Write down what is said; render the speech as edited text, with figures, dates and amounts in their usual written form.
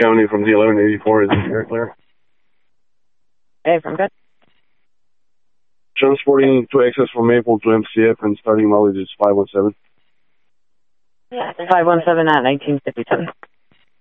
County from the 1184 is air clear. Hey, from good. Transporting to access from Maple to MCF and starting mileage is 517. Yeah, 517 at 1957.